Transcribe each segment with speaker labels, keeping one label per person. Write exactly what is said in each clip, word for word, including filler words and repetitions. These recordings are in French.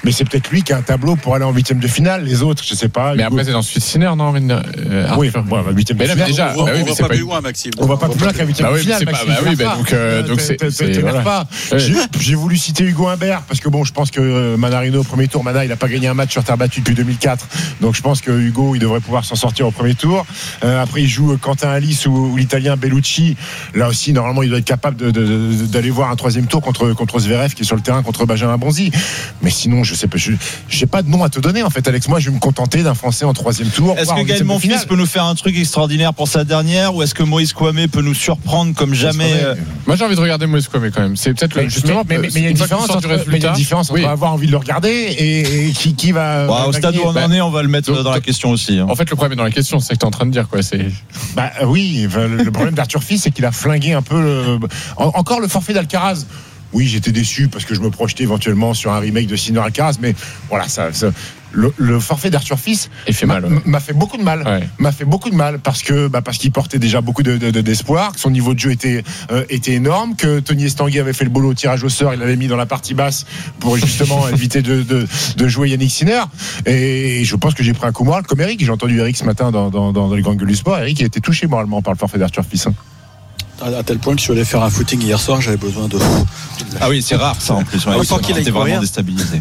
Speaker 1: mais c'est peut-être lui qui a un tableau pour aller en huitième de finale. Les autres, je sais pas.
Speaker 2: Mais après, c'est dans Suisse Sinner, non, euh,
Speaker 1: oui, bon, huitième de finale.
Speaker 3: Déjà, on, bah oui, on va pas plus loin, Maxime.
Speaker 1: On va pas plus loin qu'un huitième de finale.
Speaker 2: Bah oui, donc donc c'est
Speaker 1: pas. J'ai voulu citer Hugo Humbert parce que bon, je pense que Manarino au premier tour, Mana, il a pas gagné un match sur terre battue depuis deux mille quatre, donc je pense que Hugo, il devrait pouvoir s'en sortir au premier tour. Euh, après, il joue Quentin Alice ou, ou l'Italien Bellucci. Là aussi, normalement, il doit être capable de, de, de, d'aller voir un troisième tour contre contre Zverev qui est sur le terrain contre Benjamin Bonzi. Mais sinon, je sais pas, je j'ai pas de nom à te donner en fait, Alex. Moi, je vais me contenter d'un Français en troisième tour.
Speaker 4: Est-ce que Gaël Monfils peut nous faire un truc extraordinaire pour sa dernière, ou est-ce que Moïse Kouamé peut nous surprendre comme jamais? euh...
Speaker 2: Moi, j'ai envie de regarder Moïse Kouamé quand même. C'est peut-être
Speaker 1: mais,
Speaker 2: justement,
Speaker 1: mais il y a une différence entre, mais y a une différence entre oui. avoir envie de le regarder et, et qui, qui va.
Speaker 4: Bah, au stade où on en est, on va le mettre donc, dans la question aussi. Hein.
Speaker 2: En fait, le problème est dans la question, c'est ce que tu es en train de dire, quoi. C'est.
Speaker 1: Bah oui, le problème d'Arthur Fils, c'est qu'il a flingué un peu. Le... Encore le forfait d'Alcaraz. Oui, j'étais déçu parce que je me projetais éventuellement sur un remake de Sinner Alcaraz, mais voilà, ça. ça Le, le forfait d'Arthur Fils
Speaker 2: fait mal,
Speaker 1: m'a, ouais. m'a fait beaucoup de mal, ouais. m'a fait beaucoup de mal parce que bah parce qu'il portait déjà beaucoup de, de, de, d'espoir, que son niveau de jeu était euh, était énorme, que Tony Estanguet avait fait le boulot au tirage au sort, il l'avait mis dans la partie basse pour justement éviter de, de de jouer Yannick Sinner. Et je pense que j'ai pris un coup moral comme Eric. J'ai entendu Eric ce matin dans dans dans les grandes gueules du sport. Eric, il a été touché moralement par le forfait d'Arthur Fils. Hein.
Speaker 3: À tel point que je suis allé faire un footing hier soir, j'avais besoin de.
Speaker 4: Ah oui, c'est rare ça en plus. Ouais,
Speaker 3: oui, qu'il
Speaker 4: était vraiment déstabilisé.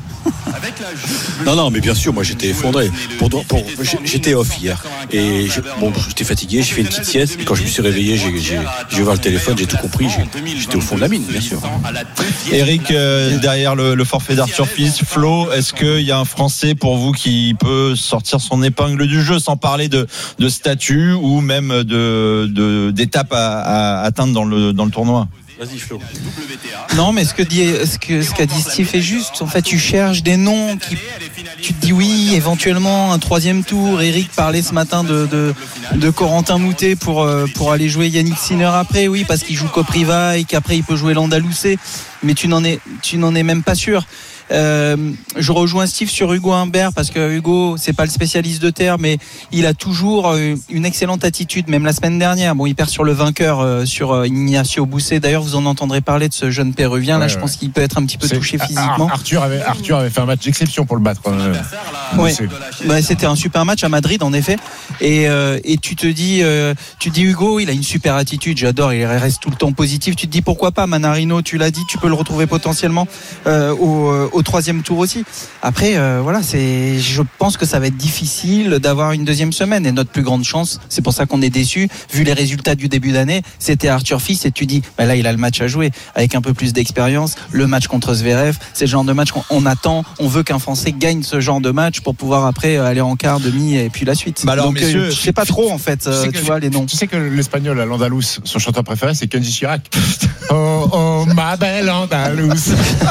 Speaker 3: Non, non, mais bien sûr, moi j'étais effondré. Pour, pour, j'étais off hier. Et bon, j'étais fatigué, j'ai fait une petite sieste. Et quand je me suis réveillé, j'ai, j'ai, j'ai ouvert le téléphone, j'ai tout compris. J'ai, j'étais au fond de la mine, bien sûr.
Speaker 4: Eric, euh, derrière le, le forfait d'Arthur Fils, Flo, est-ce qu'il y a un Français pour vous qui peut sortir son épingle du jeu, sans parler de, de statut ou même de, de, d'étapes à, à atteindre dans le, dans le tournoi?
Speaker 3: Vas-y Flo.
Speaker 5: Non, mais ce que dit, ce que ce qu'a dit Steve est juste. En fait, tu cherches des noms qui, tu te dis oui, éventuellement un troisième tour. Eric parlait ce matin de de, de Corentin Moutet pour pour aller jouer Yannick Sinner après, oui, parce qu'il joue Kopriva et qu'après il peut jouer Landaloucet. Mais tu n'en es tu n'en es même pas sûr. Euh, je rejoins Steve sur Hugo Humbert parce que Hugo, c'est pas le spécialiste de terre, mais il a toujours une excellente attitude. Même la semaine dernière, bon, il perd sur le vainqueur, euh, sur Ignacio Bousset. D'ailleurs, vous en entendrez parler de ce jeune Péruvien. Ouais, là, ouais. Je pense qu'il peut être un petit peu c'est, touché physiquement.
Speaker 1: Arthur avait, Arthur avait fait un match d'exception pour le battre. Euh,
Speaker 5: ouais. Bah, c'était un super match à Madrid, en effet. Et, euh, et tu te dis, euh, tu te dis Hugo, il a une super attitude. J'adore. Il reste tout le temps positif. Tu te dis pourquoi pas Manarino. Tu l'as dit, tu peux le retrouver potentiellement euh, au au troisième tour aussi. Après, euh, voilà, c'est, je pense que ça va être difficile d'avoir une deuxième semaine. Et notre plus grande chance, c'est pour ça qu'on est déçus, vu les résultats du début d'année, c'était Arthur Fils. Et tu dis, bah là, il a le match à jouer avec un peu plus d'expérience. Le match contre Zverev, c'est le genre de match qu'on on attend. On veut qu'un Français gagne ce genre de match pour pouvoir après aller en quart, demi et puis la suite.
Speaker 4: Bah alors,
Speaker 5: donc,
Speaker 4: messieurs,
Speaker 5: euh, je sais pas trop en fait. Euh, tu, tu vois les noms.
Speaker 1: Tu sais que l'espagnol à l'Andalous, son chanteur préféré, c'est Kenji Chirac. Oh, oh, ma belle Andalous.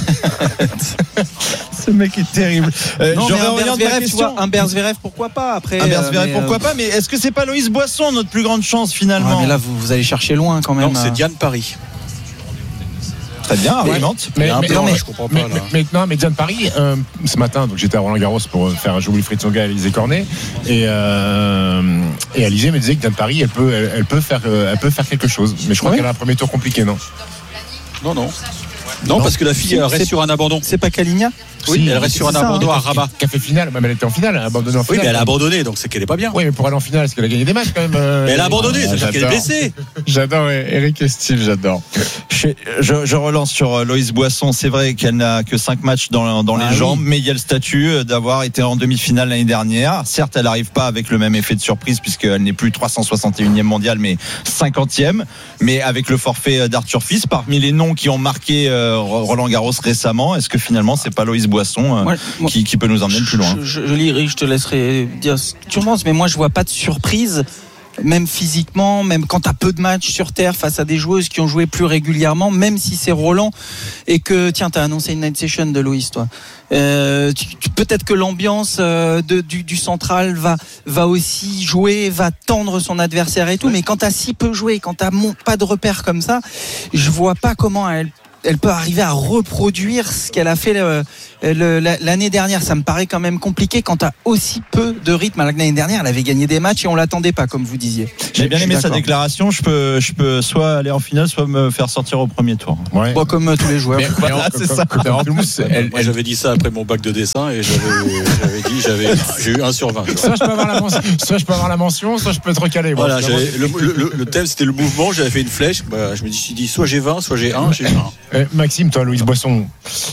Speaker 4: Ce mec est terrible.
Speaker 5: Euh, non, mais Humbert Zverev, tu vois, Humbert Zverev, pourquoi pas après.
Speaker 4: Humbert Zverev,
Speaker 5: euh,
Speaker 4: pourquoi pas. Mais est-ce que c'est pas Loïs Boisson notre plus grande chance finalement?
Speaker 5: Ouais, mais là, vous, vous allez chercher loin quand même.
Speaker 3: Non, c'est Diane Paris.
Speaker 4: Très bien, argumente.
Speaker 1: Mais, mais,
Speaker 3: mais,
Speaker 1: mais,
Speaker 3: je comprends pas.
Speaker 1: Mais,
Speaker 3: là.
Speaker 1: mais, mais, non, mais Diane Paris, euh, ce matin, donc j'étais à Roland Garros pour faire jouer Wilfried Tsonga et Alizé Cornet, et euh, et Alizé me disait que Diane Paris, elle peut, elle, elle peut faire, elle peut faire quelque chose. Mais je crois ouais. qu'elle a un premier tour compliqué, non?
Speaker 3: Non, non. Non, non, parce que la fille reste
Speaker 5: c'est,
Speaker 3: sur un abandon.
Speaker 5: C'est pas Kalinja?
Speaker 3: Oui,
Speaker 1: si,
Speaker 3: elle reste sur un
Speaker 5: ça,
Speaker 3: abandon
Speaker 5: hein,
Speaker 3: à Rabat.
Speaker 1: Qui a fait finale, même elle était en finale, elle a abandonné en finale.
Speaker 3: Oui, mais elle a abandonné, donc c'est qu'elle est pas bien.
Speaker 1: Oui, mais pour aller en finale, est-ce qu'elle a gagné des matchs quand même euh...
Speaker 3: Mais elle a abandonné, ah, c'est-à-dire qu'elle est blessée.
Speaker 2: J'adore Eric et Steve, j'adore.
Speaker 4: Je, je, je relance sur Loïs Boisson. C'est vrai qu'elle n'a que cinq matchs dans, dans ah, les jambes, oui. mais il y a le statut d'avoir été en demi-finale l'année dernière. Certes, elle n'arrive pas avec le même effet de surprise puisqu'elle n'est plus trois cent soixante et unième mondiale, mais cinquantième. Mais avec le forfait d'Arthur Fils, parmi les noms qui ont marqué euh, Roland Garros récemment, est-ce que finalement c'est pas Loïs Boisson euh, ouais, moi, qui, qui peut nous emmener plus loin?
Speaker 5: Je, je, je, je te laisserai dire ce que tu penses, mais moi je vois pas de surprise. Même physiquement, même quand tu as peu de matchs sur terre face à des joueuses qui ont joué plus régulièrement, même si c'est Roland et que, tiens, tu as annoncé une night session de Loïs, toi. Euh, tu, tu, peut-être que l'ambiance euh, de, du, du central va, va aussi jouer, va tendre son adversaire et tout, mais quand tu as si peu joué, quand tu n'as pas de repères comme ça, je vois pas comment elle elle peut arriver à reproduire ce qu'elle a fait le, le, l'année dernière. Ça me paraît quand même compliqué quand tu as aussi peu de rythme. L'année dernière, elle avait gagné des matchs et on l'attendait pas, comme vous disiez.
Speaker 4: J'ai bien aimé sa déclaration. Je peux, je peux soit aller en finale, soit me faire sortir au premier tour.
Speaker 5: Ouais. Bon, comme tous les joueurs.
Speaker 2: Mais, voilà, c'est ça. En plus, elle,
Speaker 3: moi, j'avais dit ça après mon bac de dessin et j'avais, j'avais dit, j'avais, j'ai eu un sur vingt.
Speaker 1: Soit je peux avoir la mention, soit je peux avoir la mention, soit je peux être recalé.
Speaker 3: Voilà, le, le, le thème c'était le mouvement. J'avais fait une flèche. Bah, je me suis dit, soit j'ai vingt, soit j'ai un, j'ai un.
Speaker 1: Euh, Maxime, toi, Louise Boisson.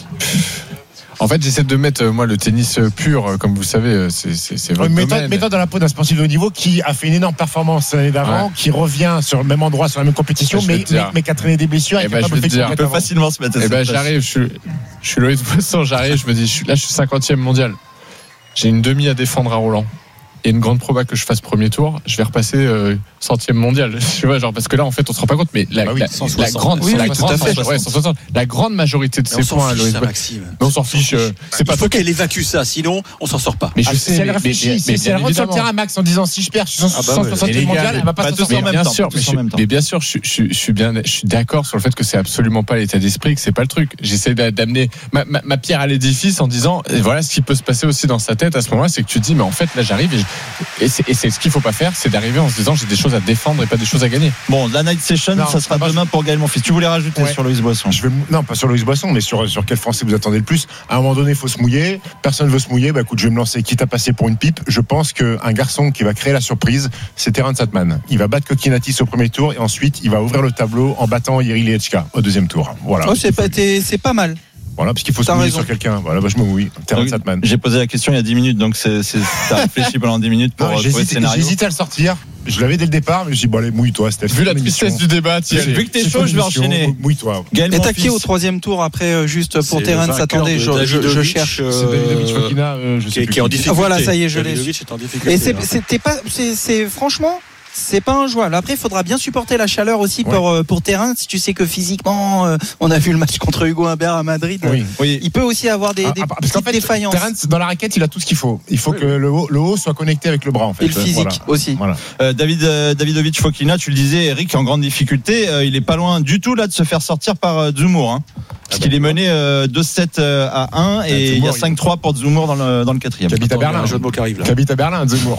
Speaker 2: En fait, j'essaie de mettre, moi, le tennis pur, comme vous savez, c'est, c'est, c'est votre
Speaker 1: ouais,
Speaker 2: domaine.
Speaker 1: Mets-toi dans la peau d'un sportif de haut niveau qui a fait une énorme performance l'année d'avant, ouais. qui revient sur le même endroit, sur la même compétition, mais, mais, mais qui a traîné des blessures et, et qui
Speaker 2: bah,
Speaker 1: a pas fait
Speaker 2: dire,
Speaker 4: on peut facilement se mettre à
Speaker 2: et bah, j'arrive, je suis, je suis Loïc Boisson, j'arrive, je me dis, je suis, là, je suis cinquantième mondial. J'ai une demi à défendre à Roland. Et une grande proba que je fasse premier tour, je vais repasser euh, centième mondial. Tu vois, genre parce que là en fait on se rend pas compte, mais la, bah oui, la, la grande,
Speaker 5: oui,
Speaker 2: la,
Speaker 5: oui,
Speaker 2: grande ouais, cent soixante, la grande majorité de ces points,
Speaker 3: Loïc, Maxime.
Speaker 2: On s'en fiche. Euh,
Speaker 3: c'est pas il faut qu'elle évacue ça, sinon on s'en sort pas.
Speaker 1: Mais je ah, sais, si elle réfléchit, si elle rentre sur le terrain, Max, en disant si je perds, je suis cent soixantième mondial, elle va pas s'en sortir en même temps.
Speaker 2: Mais bien sûr, je suis bien, je suis d'accord sur le fait que c'est absolument pas l'état d'esprit, que c'est pas le truc. J'essaie d'amener ma pierre à l'édifice en disant voilà ce qui peut se passer aussi dans sa tête à ce moment-là, c'est que tu te dis mais en fait là j'arrive et Et c'est ce qu'il ne faut pas faire, c'est d'arriver en se disant j'ai des choses à défendre et pas des choses à gagner.
Speaker 4: Bon, la night session, non, ça sera demain pour Gaël Monfils. Tu voulais rajouter ouais. sur Loïs Boisson?
Speaker 1: Je vais, non, pas sur Loïs Boisson, mais sur, sur quel Français vous attendez le plus. À un moment donné, il faut se mouiller. Personne ne veut se mouiller. Bah, écoute, je vais me lancer, quitte à passer pour une pipe. Je pense qu'un garçon qui va créer la surprise, c'est Terence Satman. Il va battre Kokinatis au premier tour et ensuite, il va ouvrir le tableau en battant Jiří Lehečka au deuxième tour. Voilà.
Speaker 5: Oh, c'est, pas, c'est pas mal.
Speaker 1: Voilà, parce qu'il faut
Speaker 5: t'as
Speaker 1: se mouiller
Speaker 5: raison.
Speaker 1: sur quelqu'un. Voilà, bah, je me mouille. Terence Satman.
Speaker 4: J'ai posé la question il y a dix minutes, donc c'est, c'est, t'as réfléchi pendant dix minutes pour non, trouver le scénario.
Speaker 1: J'hésitais à le sortir. Je l'avais dès le départ, mais je me suis dit, bon, allez, mouille-toi, Steph.
Speaker 2: Vu la tristesse du débat,
Speaker 4: vu que t'es chaud, je vais enchaîner.
Speaker 1: Mouille-toi.
Speaker 5: Et t'as qui au troisième tour après, juste pour Terence? Attendez, je, je, je cherche.
Speaker 1: C'est Davidovic Fokina, je sais
Speaker 3: qui est en difficulté.
Speaker 5: Voilà, ça y est, je l'ai. Et c'était pas, c'est franchement. C'est pas injouable. Après, il faudra bien supporter la chaleur aussi pour, ouais. pour Terrain. Si tu sais que physiquement, euh, on a vu le match contre Hugo Humbert à Madrid.
Speaker 1: Oui.
Speaker 5: Oui. Il peut aussi avoir des, des ah, petites en fait, défaillances.
Speaker 1: Terrain, dans la raquette, il a tout ce qu'il faut. Il faut oui. que le haut, le haut soit connecté avec le bras, en fait.
Speaker 5: Et le physique voilà. aussi.
Speaker 4: Voilà. Euh, David, euh, Davidovic Fokina, tu le disais, Eric est en grande difficulté. Euh, il est pas loin du tout là de se faire sortir par euh, Dzumour. Hein. Parce qu'il est mené euh, deux sept à un et Dzumour, il y a cinq trois pour Dzumour dans le, dans le quatrième.
Speaker 1: Qui habite à Berlin.
Speaker 3: Un jeu de mots qui arrive là.
Speaker 1: Qui habite à Berlin, Dzumour.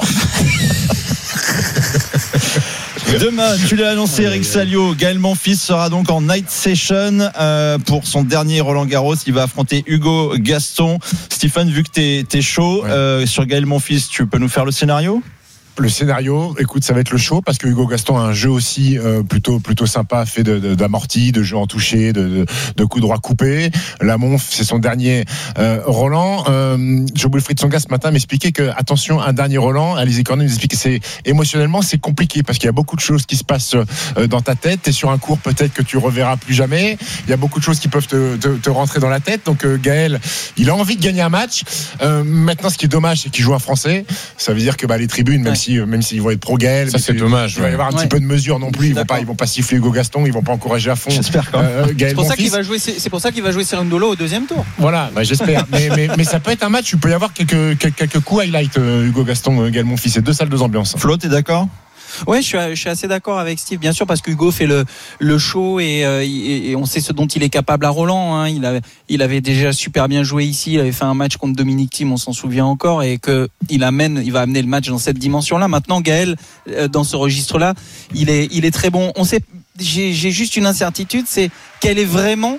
Speaker 4: Demain, tu l'as annoncé, Eric Salio, Gaël Monfils sera donc en night session euh, pour son dernier Roland Garros. Il va affronter Hugo Gaston. Stephen, vu que t'es, t'es chaud ouais. euh, sur Gaël Monfils, tu peux nous faire le scénario?
Speaker 1: Le scénario, écoute, ça va être le show parce que Hugo Gaston a un jeu aussi euh, plutôt plutôt sympa, fait de, de, d'amorti, de jeu en touché, de, de, de coups droits coupés. La Monf, c'est son dernier euh, Roland. Euh, Joe-Wilfried Tsonga ce matin m'expliquait que attention, un dernier Roland. Alizé Cornet nous explique que c'est émotionnellement c'est compliqué parce qu'il y a beaucoup de choses qui se passent euh, dans ta tête. T'es sur un cours peut-être que tu reverras plus jamais. Il y a beaucoup de choses qui peuvent te, te, te rentrer dans la tête. Donc euh, Gaël, il a envie de gagner un match. Euh, maintenant, ce qui est dommage, c'est qu'il joue un Français. Ça veut dire que bah, les tribunes, même ouais. si même s'ils vont être pro Gaël,
Speaker 2: ça c'est dommage.
Speaker 1: Il va y avoir un ouais. petit peu de mesure non plus. Ils vont pas, ils vont pas siffler Hugo Gaston, ils vont pas encourager à fond.
Speaker 5: J'espère. Euh, c'est pour ça qu'il va jouer. C'est, c'est pour ça qu'il va jouer Cerundolo au deuxième tour.
Speaker 1: Voilà, bah, j'espère. mais, mais, mais ça peut être un match. Il peut y avoir quelques quelques, quelques coups highlight. Euh, Hugo Gaston, euh, Gaël Monfils, c'est deux salles, deux ambiances.
Speaker 4: Flo, t'es d'accord?
Speaker 5: Ouais, je suis, je suis assez d'accord avec Steve, bien sûr, parce que Hugo fait le, le show et, euh, et, et on sait ce dont il est capable à Roland. Hein. Il avait, il avait déjà super bien joué ici. Il avait fait un match contre Dominic Thiem, on s'en souvient encore, et que il amène, il va amener le match dans cette dimension-là. Maintenant, Gaël, euh, dans ce registre-là, il est, il est très bon. On sait, j'ai, j'ai juste une incertitude, c'est quel est vraiment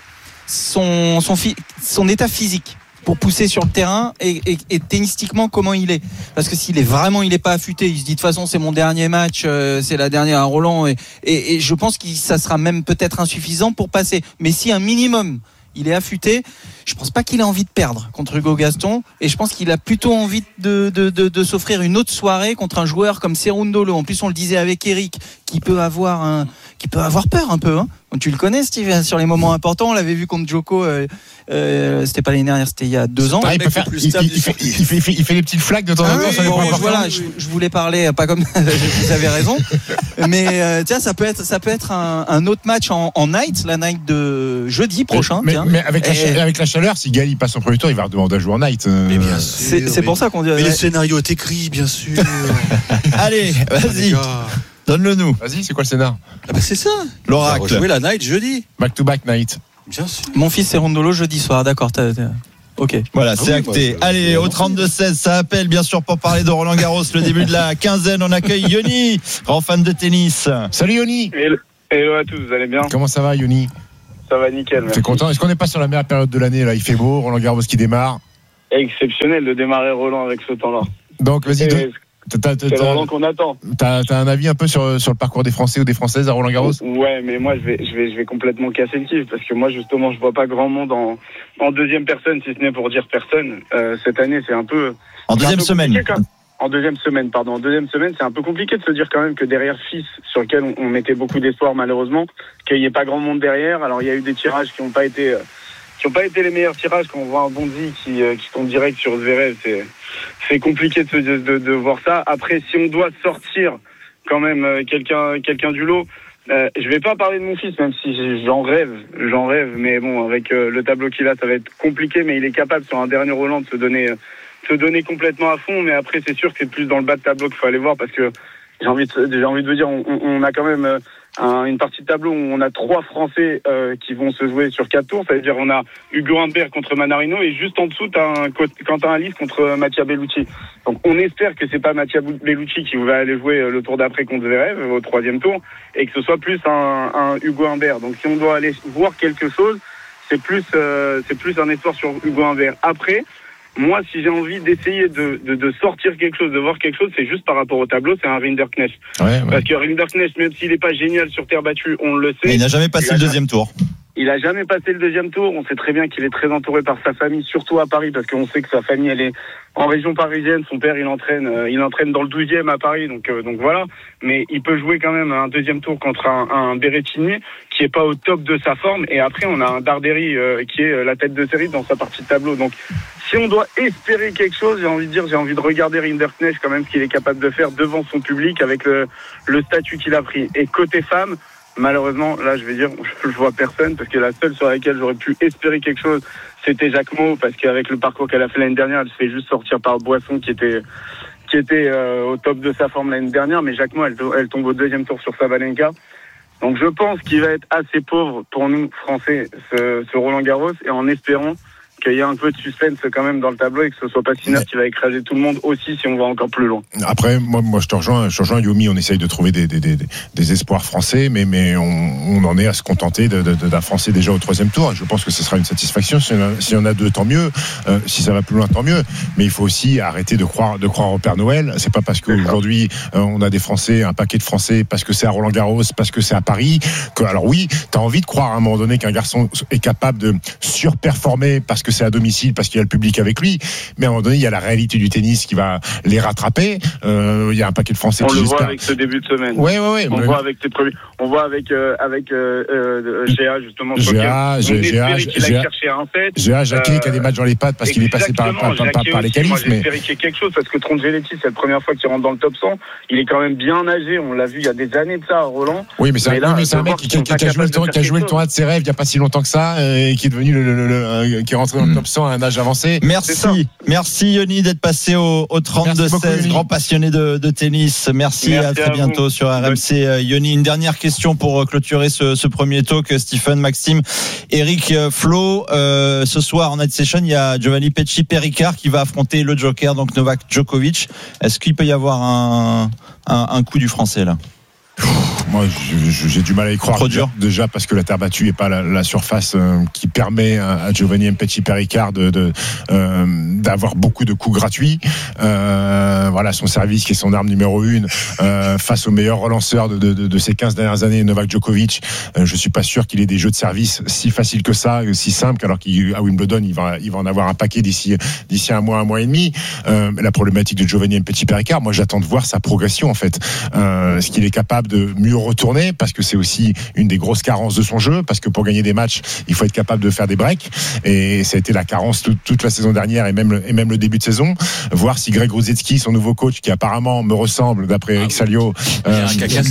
Speaker 5: son, son, son état physique pour pousser sur le terrain et, et, et tennistiquement comment il est, parce que s'il est vraiment il est pas affûté, il se dit de toute façon c'est mon dernier match, euh, c'est la dernière à Roland et, et, et je pense que ça sera même peut-être insuffisant pour passer, mais si un minimum il est affûté, je pense pas qu'il a envie de perdre contre Hugo Gaston et je pense qu'il a plutôt envie de, de, de, de s'offrir une autre soirée contre un joueur comme Cerundolo. En plus on le disait avec Eric qui peut avoir un qui peut avoir peur un peu hein. Tu le connais Steve sur les moments importants, on l'avait vu contre Djoko euh, euh, c'était pas l'année dernière, c'était il y a deux ans.
Speaker 1: Ah, il, peut faire, il, il, il, fait, il, fait, il, fait, il fait des petites flaques de temps en temps.
Speaker 5: Ah, oui, bon, voilà, je, je voulais parler pas comme vous avez raison, mais euh, tiens ça peut être ça peut être un, un autre match en, en night, la night de jeudi prochain.
Speaker 1: Mais,
Speaker 5: tiens.
Speaker 1: mais avec, la, et... avec la chaleur, si Gaël il passe en premier tour, il va demander à jouer en night. Euh...
Speaker 3: Mais bien sûr,
Speaker 5: c'est, c'est
Speaker 3: mais,
Speaker 5: pour ça qu'on dit.
Speaker 3: Mais le scénario est écrit, bien sûr.
Speaker 4: Allez, vas-y. Donne-le nous.
Speaker 1: Vas-y, c'est quoi le scénar?
Speaker 3: Ah bah c'est ça.
Speaker 4: L'oracle.
Speaker 3: On va jouer la night jeudi.
Speaker 1: Back to back night.
Speaker 3: Bien sûr.
Speaker 5: Mon fils c'est Rondolo jeudi soir, d'accord. T'as, t'as... Ok.
Speaker 4: Voilà,
Speaker 3: Ah
Speaker 4: c'est
Speaker 3: oui,
Speaker 4: acté.
Speaker 3: moi, je-
Speaker 4: Allez,
Speaker 3: je-
Speaker 4: au trente-deux seize, ça appelle bien sûr pour parler de Roland Garros, le début de la quinzaine. On accueille Yoni, grand fan de tennis.
Speaker 1: Salut Yoni.
Speaker 6: Hello, hello à tous, vous allez bien?
Speaker 1: Comment ça va Yoni?
Speaker 6: Ça va nickel, merci.
Speaker 1: T'es content? Est-ce qu'on n'est pas sur la meilleure période de l'année là? Il fait beau, Roland Garros qui démarre.
Speaker 6: Exceptionnel de démarrer Roland avec ce temps-là.
Speaker 1: Donc vas-y,
Speaker 6: Et
Speaker 1: toi,
Speaker 6: C'est
Speaker 1: t'as, t'as,
Speaker 6: le
Speaker 1: t'as,
Speaker 6: Roland qu'on attend.
Speaker 1: t'as, t'as un avis un peu sur, sur le parcours des Français ou des Françaises à Roland Garros?
Speaker 6: Ouais, mais moi je vais, je vais, je vais complètement casser le kiff parce que moi justement je vois pas grand monde en, en deuxième personne, si ce n'est pour dire personne. Euh, cette année c'est un peu.
Speaker 4: En
Speaker 6: c'est
Speaker 4: deuxième
Speaker 6: un peu
Speaker 4: semaine.
Speaker 6: compliqué, quand- En deuxième semaine, pardon. En deuxième semaine, c'est un peu compliqué de se dire quand même que derrière Fils, sur lequel on, on mettait beaucoup d'espoir malheureusement, qu'il n'y ait pas grand monde derrière. Alors il y a eu des tirages qui n'ont pas été, euh, qui n'ont pas été les meilleurs tirages. Quand on voit un Bonzi qui, euh, qui tombe direct sur Zverev, c'est, c'est compliqué de, se, de, de, de voir ça. Après, si on doit sortir quand même euh, quelqu'un, quelqu'un du lot. Euh, je vais pas parler de mon fils, même si j'en rêve, j'en rêve, mais bon, avec euh, le tableau qu'il a, ça va être compliqué, mais il est capable sur un dernier Roland de se donner, euh, se donner complètement à fond. Mais après, c'est sûr que c'est plus dans le bas de tableau qu'il faut aller voir, parce que j'ai envie de, j'ai envie de vous dire, on, on a quand même euh, un, une partie de tableau où on a trois Français euh, qui vont se jouer sur quatre tours. Ça veut dire on a Hugo Humbert contre Manarino et juste en dessous t'as un Quentin Halys contre Mattia Bellucci. Donc on espère que c'est pas Mattia Bellucci qui va aller jouer le tour d'après contre Zverev au troisième tour et que ce soit plus un, un Hugo Humbert. Donc si on doit aller voir quelque chose, c'est plus euh, c'est plus un espoir sur Hugo Humbert. Après, moi, si j'ai envie d'essayer de, de, de sortir quelque chose, de voir quelque chose, c'est juste par rapport au tableau, c'est un Rinderknecht.
Speaker 1: Ouais, ouais.
Speaker 6: Parce que Rinderknecht, même s'il n'est pas génial sur terre battue, on le sait.
Speaker 4: Mais il n'a jamais passé
Speaker 6: Il a
Speaker 4: le deuxième tour.
Speaker 6: Il a jamais passé le deuxième tour. On sait très bien qu'il est très entouré par sa famille, surtout à Paris, parce qu'on sait que sa famille, elle est en région parisienne. Son père, il entraîne, euh, il entraîne dans le douzième à Paris, donc euh, donc voilà. Mais il peut jouer quand même un deuxième tour contre un, un Berrettini qui est pas au top de sa forme. Et après, on a un Darderi euh, qui est la tête de série dans sa partie de tableau. Donc, si on doit espérer quelque chose, j'ai envie de dire, j'ai envie de regarder Rinderknecht quand même ce qu'il est capable de faire devant son public avec le, le statut qu'il a pris. Et côté femme, malheureusement, là, je vais dire, je vois personne parce que la seule sur laquelle j'aurais pu espérer quelque chose, c'était Jacquemot, parce qu'avec le parcours qu'elle a fait l'année dernière, elle se fait juste sortir par Boisson qui était qui était euh, au top de sa forme l'année dernière, mais Jacquemot, elle, elle tombe au deuxième tour sur Sabalenka. Donc je pense qu'il va être assez pauvre pour nous, Français, ce, ce Roland Garros, et en espérant qu'il y ait un peu de suspense quand même dans le tableau et que ce soit pas Sinner qui va écraser tout le monde aussi si on va encore plus loin.
Speaker 1: Après, moi, moi, je te rejoins, je te rejoins, Yomi. On essaye de trouver des, des, des, des espoirs français, mais, mais on, on en est à se contenter de, de, de, d'un Français déjà au troisième tour. Je pense que ce sera une satisfaction. S'il y en a, s'il y en a deux, tant mieux. Euh, si ça va plus loin, tant mieux. Mais il faut aussi arrêter de croire, de croire au Père Noël. C'est pas parce qu'aujourd'hui euh, on a des Français, un paquet de Français, parce que c'est à Roland Garros, parce que c'est à Paris. Que, alors oui, t'as envie de croire à un moment donné qu'un garçon est capable de surperformer parce que c'est à domicile, parce qu'il y a le public avec lui, mais à un moment donné il y a la réalité du tennis qui va les rattraper. Euh, il y a un paquet de Français
Speaker 6: on
Speaker 1: qui
Speaker 6: le
Speaker 1: j'espère...
Speaker 6: voit avec ce début de semaine.
Speaker 1: Ouais, ouais, ouais.
Speaker 6: On
Speaker 1: mais...
Speaker 6: voit avec ses premiers, on voit avec euh, avec euh, euh, G A justement.
Speaker 1: G A,
Speaker 6: G A,
Speaker 1: G A,
Speaker 6: qu'il aille chercher un set.
Speaker 1: G A, Jacquet
Speaker 6: euh,
Speaker 1: qui a des matchs dans les pattes parce qu'il est passé par, par, par, par, par les qualifs.
Speaker 6: Moi,
Speaker 1: mais
Speaker 6: j'espérais qu'il y ait quelque chose parce que Trongelletti, c'est la première fois qu'il rentre dans le top cent. Il est quand même bien âgé. On l'a vu il y a des années de ça à Roland.
Speaker 1: Oui, mais c'est
Speaker 6: mais
Speaker 1: un,
Speaker 6: là,
Speaker 1: oui, mais c'est un mec qui, qui, qui a joué le tournoi, qui a joué le tournoi de ses rêves il n'y a pas si longtemps que ça, euh, et qui est devenu le, le, le, le qui est rentré dans le top cent à un âge avancé.
Speaker 4: Merci, merci Yoni d'être passé au, au trente-deux seize, grand passionné de, de tennis. Merci,
Speaker 6: Merci
Speaker 4: à très
Speaker 6: à
Speaker 4: bientôt
Speaker 6: vous.
Speaker 4: sur R M C. Oui. Yoni, une dernière question pour clôturer ce, ce premier talk. Stephen, Maxime, Eric, Flo. Euh, ce soir en night session, il y a Giovanni Pecci Perricard qui va affronter le Joker, donc Novak Djokovic. Est-ce qu'il peut y avoir un, un, un coup du Français là?
Speaker 1: Moi, j'ai du mal à y croire.
Speaker 4: Trop dur.
Speaker 1: Déjà parce que la terre battue n'est pas la, la surface euh, qui permet à, à Giovanni Mpetshi Perricard de, de, euh, d'avoir beaucoup de coups gratuits. Euh, voilà, son service qui est son arme numéro une euh, face au meilleur relanceur de, de, de, de ces quinze dernières années, Novak Djokovic. Euh, je suis pas sûr qu'il ait des jeux de service si faciles que ça, si simples, alors qu'à Wimbledon, il va, il va en avoir un paquet d'ici, d'ici un mois, un mois et demi. Euh, la problématique de Giovanni Mpetshi Perricard, moi, j'attends de voir sa progression en fait. Euh, ce qu'il est capable de mieux retourner, parce que c'est aussi une des grosses carences de son jeu, parce que pour gagner des matchs, il faut être capable de faire des breaks, et ça a été la carence toute, toute la saison dernière et même, le, et même le début de saison. Voir si Greg Rusedski, son nouveau coach, qui apparemment me ressemble d'après Eric Salio, euh,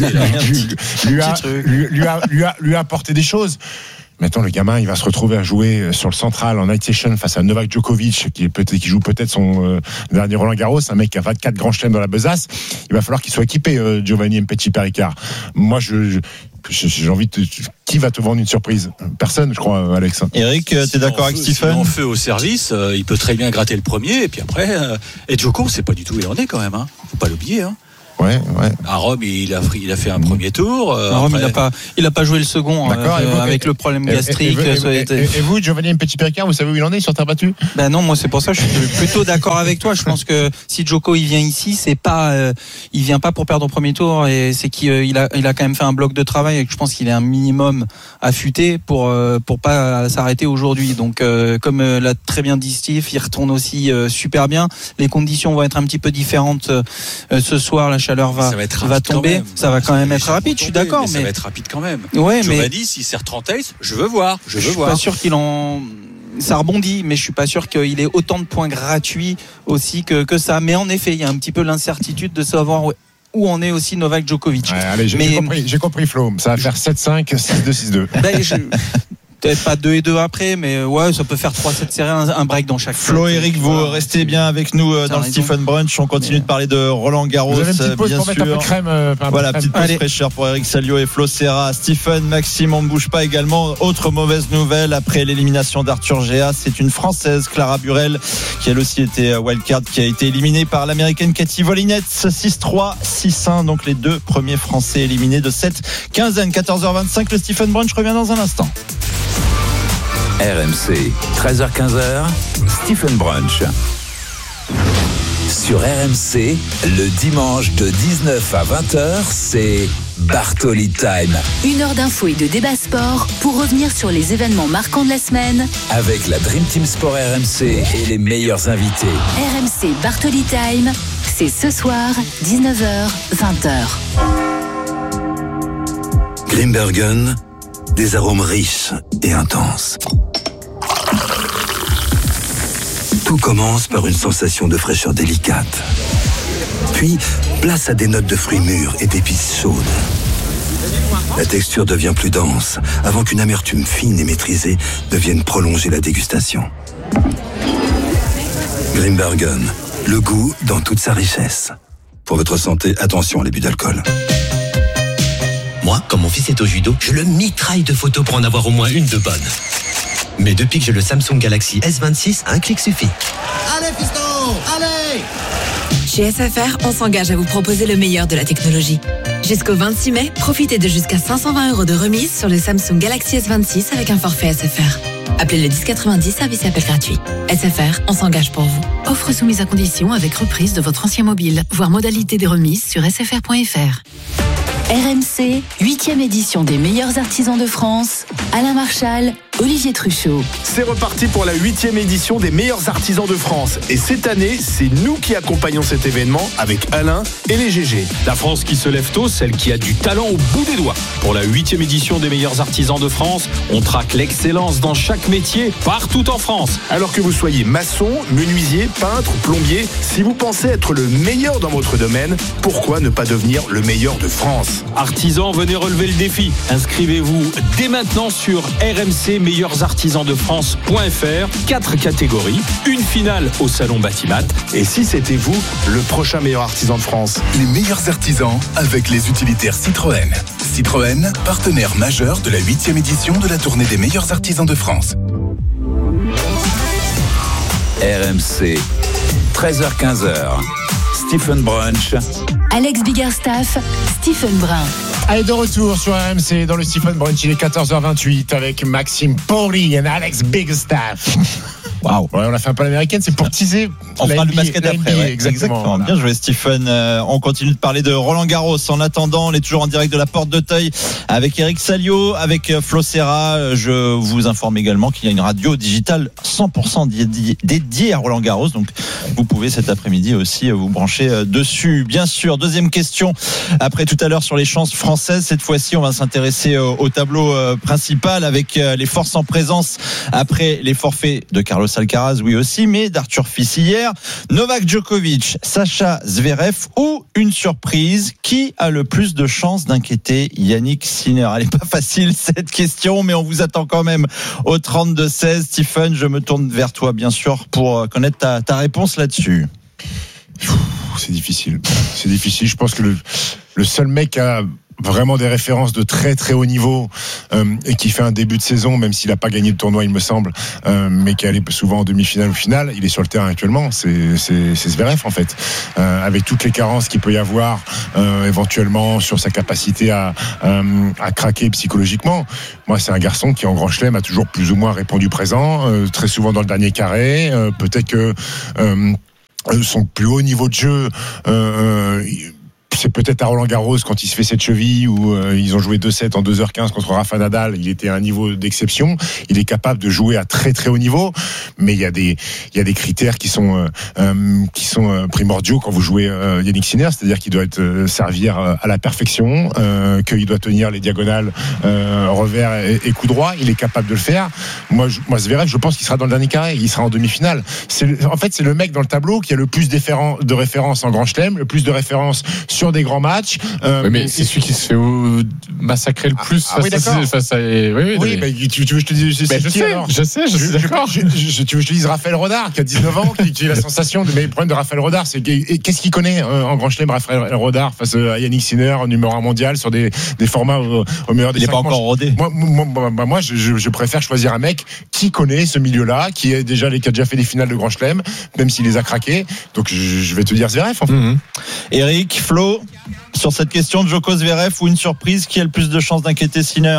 Speaker 1: lui, lui, a, lui, lui, a, lui, a, lui a apporté des choses. Maintenant, le gamin, il va se retrouver à jouer sur le central en night session face à Novak Djokovic, qui, est peut-être, qui joue peut-être son euh, dernier Roland Garros, un mec qui a vingt-quatre grands chelems dans la besace. Il va falloir qu'il soit équipé, euh, Giovanni Mpetshi Perricard. Moi, je, je j'ai envie de. Qui va te vendre une surprise? Personne, je crois, Alex.
Speaker 4: Eric, tu es d'accord avec Stephen?
Speaker 3: En feu au service, euh, il peut très bien gratter le premier, et puis après, euh, et Djoko, c'est pas du tout où il en est quand même. Hein. Faut pas l'oublier. Hein.
Speaker 1: Ouais, ouais.
Speaker 3: À Rome, il a, il a fait un premier tour. Euh,
Speaker 5: à Rome,
Speaker 3: après...
Speaker 5: il a pas, il a pas joué le second
Speaker 1: D'accord,
Speaker 5: euh,
Speaker 1: et vous,
Speaker 5: avec
Speaker 1: et,
Speaker 5: le problème
Speaker 1: et,
Speaker 5: gastrique.
Speaker 1: Et, et,
Speaker 5: ça a
Speaker 1: et,
Speaker 5: été...
Speaker 1: et, et vous, Giovanni Petit-Péricard, vous savez où il en est sur terre battue?
Speaker 5: Ben non, moi c'est pour ça que je suis plutôt d'accord avec toi. Je pense que si Djoko il vient ici, c'est pas, euh, il vient pas pour perdre au premier tour, et c'est qu'il euh, il a, il a quand même fait un bloc de travail, et que je pense qu'il est un minimum affûté pour euh, pour pas s'arrêter aujourd'hui. Donc euh, comme euh, l'a très bien dit Steve, il retourne aussi euh, super bien. Les conditions vont être un petit peu différentes euh, ce soir. La chaleur va
Speaker 3: ça va, être
Speaker 5: va tomber. Ça va quand même être rapide. Je suis d'accord,
Speaker 3: mais,
Speaker 5: mais
Speaker 3: ça va être rapide quand même.
Speaker 5: Ouais, mais
Speaker 3: Giovanni, s'il sert trente aces, je veux voir. Je veux
Speaker 5: je suis
Speaker 3: voir.
Speaker 5: pas sûr qu'il en ça rebondit, mais je suis pas sûr qu'il ait autant de points gratuits aussi que, que ça. Mais en effet, il y a un petit peu l'incertitude de savoir où en est aussi Novak Djokovic.
Speaker 1: Ouais, allez, j'ai,
Speaker 5: mais,
Speaker 1: j'ai compris, j'ai compris Flo. Ça va faire sept cinq, six deux, six deux.
Speaker 5: Ben, je... Peut-être pas deux et deux après, mais ouais, ça peut faire trois sept serrés, un break dans chaque.
Speaker 4: Flo,
Speaker 5: set.
Speaker 4: Eric, vous
Speaker 5: voilà.
Speaker 4: restez bien avec nous dans le Stephen Brunch. On continue de parler de Roland Garros.
Speaker 1: Vous avez une petite pause
Speaker 4: bien
Speaker 1: pour
Speaker 4: sûr.
Speaker 1: mettre un peu de crème. Euh, un
Speaker 4: Voilà,
Speaker 1: peu de
Speaker 4: petite
Speaker 1: crème.
Speaker 4: pause
Speaker 5: Allez.
Speaker 4: fraîcheur pour Eric Salio et Flo Serra. Stephen, Maxime, on ne bouge pas également. Autre mauvaise nouvelle après l'élimination d'Arthur Géa, c'est une Française, Clara Burel, qui elle aussi était wildcard, qui a été éliminée par l'Américaine Cathy Volinets, six trois, six un. Donc les deux premiers Français éliminés de cette quinzaine. quatorze heures vingt-cinq, le Stephen Brunch revient dans un instant.
Speaker 7: R M C, treize heures quinze, Stephen Brunch. Sur R M C, le dimanche de dix-neuf à vingt heures, c'est Bartoli Time.
Speaker 8: Une heure d'infos et de débat sport pour revenir sur les événements marquants de la semaine.
Speaker 7: Avec la Dream Team Sport R M C et les meilleurs invités.
Speaker 8: R M C Bartoli Time, c'est ce soir, dix-neuf heures, vingt heures.
Speaker 9: Grimbergen, des arômes riches et intenses. Tout commence par une sensation de fraîcheur délicate. Puis, place à des notes de fruits mûrs et d'épices chaudes. La texture devient plus dense, avant qu'une amertume fine et maîtrisée ne vienne prolonger la dégustation. Grimbergen, le goût dans toute sa richesse. Pour votre santé, attention à l'abus d'alcool.
Speaker 10: Moi, quand mon fils est au judo, je le mitraille de photos pour en avoir au moins une de bonne. Mais depuis que j'ai le Samsung Galaxy S vingt-six, un clic suffit.
Speaker 11: Allez, fiston, allez!
Speaker 12: Chez S F R, on s'engage à vous proposer le meilleur de la technologie. Jusqu'au vingt-six mai, profitez de jusqu'à cinq cent vingt euros de remise sur le Samsung Galaxy S vingt-six avec un forfait S F R. Appelez le dix quatre-vingt-dix, service et appel gratuit. S F R, on s'engage pour vous.
Speaker 8: Offre soumise à condition avec reprise de votre ancien mobile. Voir modalité des remises sur s f r point f r. R M C, huitième édition des meilleurs artisans de France. Alain Marchal, Olivier Truchot.
Speaker 13: C'est reparti pour la huitième édition des meilleurs artisans de France. Et cette année, c'est nous qui accompagnons cet événement avec Alain et les G G.
Speaker 14: La France qui se lève tôt, celle qui a du talent au bout des doigts. Pour la huitième édition des meilleurs artisans de France, on traque l'excellence dans chaque métier, partout en France.
Speaker 13: Alors que vous soyez maçon, menuisier, peintre, plombier, si vous pensez être le meilleur dans votre domaine, pourquoi ne pas devenir le meilleur de France ?
Speaker 14: Artisans, venez relever le défi. Inscrivez-vous dès maintenant sur r m c meilleurs artisans de france point f r. Quatre catégories, une finale au salon Batimat.
Speaker 13: Et si c'était vous, le prochain meilleur artisan de France ?
Speaker 15: Les meilleurs artisans avec les utilitaires Citroën. Citroën, partenaire majeur de la huitième édition de la tournée des meilleurs artisans de France.
Speaker 7: R M C, treize heures quinze, Stephen Brunch.
Speaker 8: Alex Biggerstaff, Stephen Brun.
Speaker 1: Allez, de retour sur R M C dans le Stephen Brunch, il est quatorze heures vingt-huit avec Maxime Pauli et Alex Biggerstaff. Waouh, ouais, on a fait un peu l'américaine, c'est pour teaser.
Speaker 4: On fera
Speaker 1: N B A,
Speaker 4: le basket après.
Speaker 1: N B A,
Speaker 4: Ouais,
Speaker 1: exactement.
Speaker 4: exactement. Bien joué, Stephen. Euh, on continue de parler de Roland Garros. En attendant, on est toujours en direct de la Porte d'Auteuil avec Eric Salio, avec Flo Serra. Je vous informe également qu'il y a une radio digitale cent pour cent dédiée à Roland Garros. Donc, vous pouvez cet après-midi aussi vous brancher dessus. Bien sûr. Deuxième question. Après tout à l'heure sur les chances françaises, cette fois-ci, on va s'intéresser au tableau principal avec les forces en présence après les forfaits de Carlos Alcaraz, oui aussi, mais d'Arthur Fils hier. Novak Djokovic, Sacha Zverev ou une surprise, qui a le plus de chances d'inquiéter Yannick Sinner? Elle n'est pas facile cette question, mais on vous attend quand même au trente-deux seize. Stephen, je me tourne vers toi bien sûr pour connaître ta, ta réponse là-dessus.
Speaker 1: C'est difficile. C'est difficile. Je pense que le, le seul mec à vraiment des références de très très haut niveau euh, et qui fait un début de saison, même s'il n'a pas gagné le tournoi, il me semble, euh, mais qui est allé souvent en demi-finale ou finale, il est sur le terrain actuellement. C'est, c'est, c'est Zverev en fait, euh, avec toutes les carences qu'il peut y avoir euh, éventuellement sur sa capacité à, euh, à craquer psychologiquement. Moi, c'est un garçon qui en Grand Chelem a toujours plus ou moins répondu présent, euh, très souvent dans le dernier carré. Euh, peut-être que euh, son plus haut niveau de jeu. Euh, C'est peut-être à Roland-Garros quand il se fait cette cheville où euh, ils ont joué deux sept en deux heures quinze contre Rafa Nadal. Il était à un niveau d'exception. Il est capable de jouer à très très haut niveau, mais il y a des il y a des critères qui sont euh, euh, qui sont euh, primordiaux quand vous jouez euh, Yannick Sinner, c'est-à-dire qu'il doit être euh, servir à la perfection, euh, qu'il doit tenir les diagonales euh, revers et, et coup droit. Il est capable de le faire. Moi, je, moi Zverev, je pense qu'il sera dans le dernier carré. Il sera en demi-finale. C'est le, en fait c'est le mec dans le tableau qui a le plus de références en Grand Chelem, le plus de références sur des grands matchs. Euh,
Speaker 2: oui, mais c'est celui qui se fait massacrer le plus
Speaker 1: ah, face,
Speaker 2: ah, oui, à, face à. Oui, oui,
Speaker 1: oui mais tu, tu veux que je te dise.
Speaker 2: Je, sais, alors je sais, je suis d'accord.
Speaker 1: Je, je, je, tu veux que je te dise Raphaël Rodar, qui a dix-neuf ans, qui, qui a la sensation de. Mais le problème de Raphaël Rodar, c'est qu'est-ce qu'il connaît euh, en Grand Chelem, Raphaël Rodar, face à Yannick Sinner, numéro un mondial, sur des, des formats au, au meilleur des.
Speaker 4: Il n'est pas encore rodé.
Speaker 1: Moi, moi, moi, moi je, je, je préfère choisir un mec qui connaît ce milieu-là, qui, est déjà, qui a déjà fait des finales de Grand Chelem, même s'il les a craqués. Donc je, je vais te dire Zverev, en fait.
Speaker 4: Mm-hmm. Eric, Flo, sur cette question de Djoko Zverev ou une surprise, qui a le plus de chances d'inquiéter Sinner?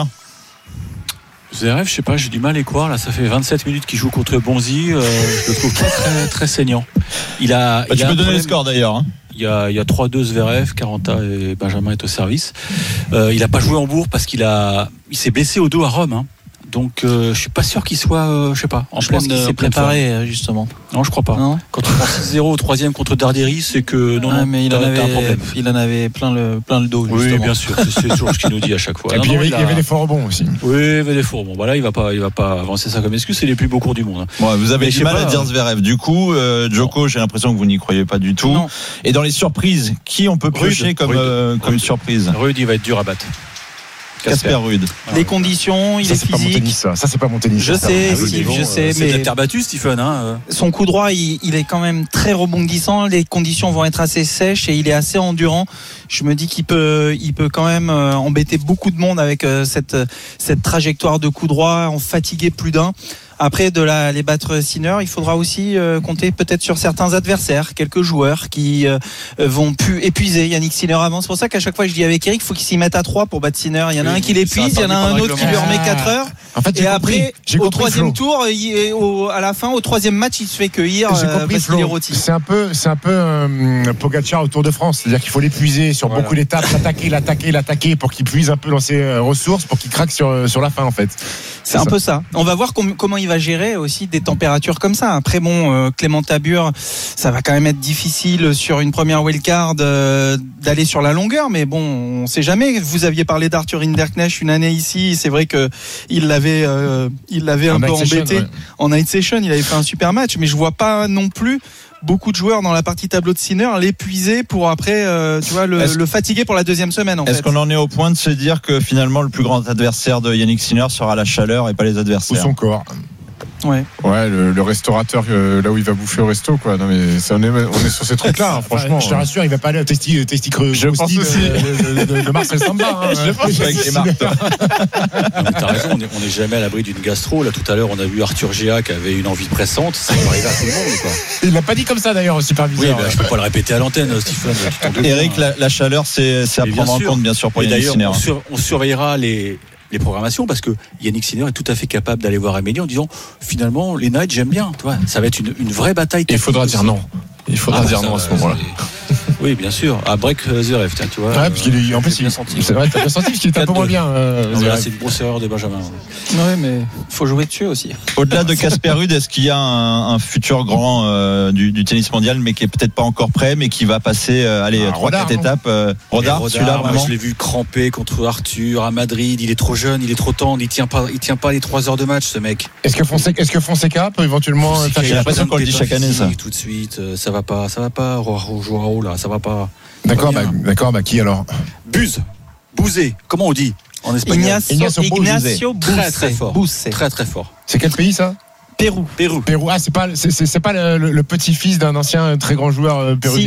Speaker 3: Zverev, je sais pas, j'ai du mal à y croire. Là, ça fait vingt-sept minutes qu'il joue contre Bonzi. Euh, je le trouve pas très, très saignant. Il a.
Speaker 4: Bah,
Speaker 3: il
Speaker 4: tu
Speaker 3: a
Speaker 4: peux donner
Speaker 3: problème.
Speaker 4: le score d'ailleurs. Hein.
Speaker 3: Il y a, il y a trois deux Zverev, Caranta et Benjamin est au service. Euh, il a pas joué Hambourg parce qu'il a, il s'est blessé au dos à Rome. Hein. Donc euh, je suis pas sûr qu'il soit, euh, je sais pas, en
Speaker 5: je
Speaker 3: pleine.
Speaker 5: pense qu'il s'est préparé forme. justement.
Speaker 3: Non, je crois pas. Non. Quand tu prends six zéro au troisième contre Darderi, c'est que non,
Speaker 5: ah,
Speaker 3: non,
Speaker 5: mais il en avait, un problème. Il en avait plein le, plein le dos.
Speaker 3: Oui,
Speaker 5: justement.
Speaker 3: bien sûr. C'est, c'est toujours ce qu'il nous dit à chaque fois.
Speaker 1: Et
Speaker 3: non,
Speaker 1: puis
Speaker 3: non,
Speaker 1: il y avait,
Speaker 3: il, a...
Speaker 1: il y avait des forts rebonds aussi.
Speaker 3: Oui, il y avait des forts rebonds. Voilà, il va pas, il va pas avancer ça comme excuse. C'est les plus beaux cours du monde.
Speaker 4: Bon, vous avez
Speaker 3: mais
Speaker 4: du mal
Speaker 3: pas,
Speaker 4: à dire Zverev. Du coup, euh, Djoko, non. J'ai l'impression que vous n'y croyez pas du tout. Non. Et dans les surprises, qui on peut piocher comme, euh, comme surprise?
Speaker 3: Rude, il va être dur à battre.
Speaker 4: Casper Ruud.
Speaker 5: Les conditions, il
Speaker 1: ça,
Speaker 5: est
Speaker 1: c'est
Speaker 5: physique.
Speaker 1: Pas mon tennis, ça. ça, c'est pas mon tennis.
Speaker 5: Je
Speaker 1: ça,
Speaker 5: sais,
Speaker 1: ça.
Speaker 5: Steve, je sais,
Speaker 3: c'est
Speaker 5: mais.
Speaker 3: C'est de la terre battue, Stephen. Hein.
Speaker 5: Son coup droit, il, il est quand même très rebondissant. Les conditions vont être assez sèches et il est assez endurant. Je me dis qu'il peut, il peut quand même embêter beaucoup de monde avec cette, cette trajectoire de coup droit, en fatiguer plus d'un. Après, de la, les battre Sinner, il faudra aussi euh, compter peut-être sur certains adversaires, quelques joueurs qui euh, vont pu épuiser Yannick Sinner avant. C'est pour ça qu'à chaque fois, je dis avec Eric, il faut qu'il s'y mette à trois pour battre Sinner. Il y en a oui, un qui l'épuise, il y en a un autre qui lui remet quatre heures.
Speaker 1: En fait,
Speaker 5: et
Speaker 1: j'ai
Speaker 5: après,
Speaker 1: compris, j'ai
Speaker 5: au
Speaker 1: compris,
Speaker 5: troisième
Speaker 1: Flo.
Speaker 5: tour, il, au, à la fin, au troisième match, il se fait cueillir
Speaker 1: j'ai
Speaker 5: euh,
Speaker 1: compris,
Speaker 5: parce qu'il est rôti.
Speaker 1: C'est un peu, c'est un peu euh, Pogacar au Tour de France. C'est-à-dire qu'il faut l'épuiser sur voilà. beaucoup d'étapes, l'attaquer, l'attaquer, l'attaquer pour qu'il puise un peu dans ses ressources, pour qu'il craque sur, sur la fin, en fait.
Speaker 5: C'est, c'est un ça. peu ça. On va voir com- comment il va gérer aussi des températures comme ça. Après bon, euh, Clément Tabur, ça va quand même être difficile sur une première wildcard euh, d'aller sur la longueur, mais bon, on sait jamais. Vous aviez parlé d'Arthur Hinderknecht une année ici, c'est vrai que il l'avait, euh, il l'avait un peu embêté session, ouais. En night session. Il avait fait un super match, mais je vois pas non plus beaucoup de joueurs dans la partie tableau de Sinner l'épuiser pour après, euh, tu vois, le, le fatiguer pour la deuxième semaine. En
Speaker 4: est-ce
Speaker 5: fait.
Speaker 4: qu'on en est au point de se dire que finalement le plus grand adversaire de Yannick Sinner sera la chaleur et pas les adversaires?
Speaker 1: Ou son corps.
Speaker 5: Ouais.
Speaker 2: Ouais, le, le restaurateur, euh, là où il va bouffer au resto, quoi. Non, mais c'est, on, est, on est sur ces trucs-là, hein, franchement.
Speaker 1: Je te rassure, il va pas aller au Testi, testi creux.
Speaker 2: Je pense aussi.
Speaker 1: De, de, de, de Marcel Samba. Hein,
Speaker 2: je pense avec les marques.
Speaker 3: T'as raison, on n'est on est jamais à l'abri d'une gastro. Là, tout à l'heure, on a vu Arthur Géa qui avait une envie pressante. Ça va arriver à tout le monde, quoi.
Speaker 1: Il l'a pas dit comme ça, d'ailleurs, au superviseur.
Speaker 3: Oui, bah, je peux pas le répéter à l'antenne, Stephen.
Speaker 4: Eric, la, la chaleur, c'est, c'est à prendre en compte, bien sûr, pour Yannick Sinner.
Speaker 3: On, sur, on surveillera les. les programmations parce que Yannick Sinner est tout à fait capable d'aller voir Amélie en disant finalement les Nights j'aime bien, tu vois, ça va être une, une vraie bataille.
Speaker 2: Il faudra dire non. Il faudra ah, dire ça, non à ce moment-là.
Speaker 3: Oui, bien sûr. À break Zverev, tiens, tu vois.
Speaker 1: Ouais, parce qu'il est, en plus, il,
Speaker 3: senti.
Speaker 1: C'est vrai, t'as bien senti parce qu'il était un peu moins bien. Euh,
Speaker 3: non, là, c'est une grosse erreur de Benjamin.
Speaker 5: Ouais, mais faut jouer dessus aussi.
Speaker 4: Au-delà de Casper Ruud, est-ce qu'il y a un, un futur grand euh, du, du tennis mondial, mais qui est peut-être pas encore prêt, mais qui va passer, euh, allez, trois quatre étapes. Euh, Rodar,
Speaker 3: Rodar,
Speaker 4: celui-là,
Speaker 3: moi,
Speaker 4: vraiment.
Speaker 3: je l'ai vu cramper contre Arthur à Madrid. Il est trop jeune, il est trop tendre, il tient pas, il tient pas les trois heures de match, ce mec.
Speaker 1: Est-ce que Fonseca, est-ce que Fonseca peut éventuellement
Speaker 3: Fonseca,
Speaker 4: J'ai l'impression qu'on le dit chaque année, ça.
Speaker 3: Tout de suite, ça va pas, ça va pas. Joao, là, ça va pas.
Speaker 1: D'accord, bah, d'accord, bah qui alors?
Speaker 3: Buse, Bouzé, comment on dit en espagnol?
Speaker 5: Ignacio, Ignacio, Ignacio Bouzé.
Speaker 3: Très très fort.
Speaker 5: Bouzé.
Speaker 3: Très très fort.
Speaker 1: C'est quel pays ça?
Speaker 5: Pérou.
Speaker 3: Pérou.
Speaker 1: Pérou. Ah, c'est pas, c'est, c'est, c'est pas le, le, le petit-fils d'un ancien très grand joueur euh, péruvien.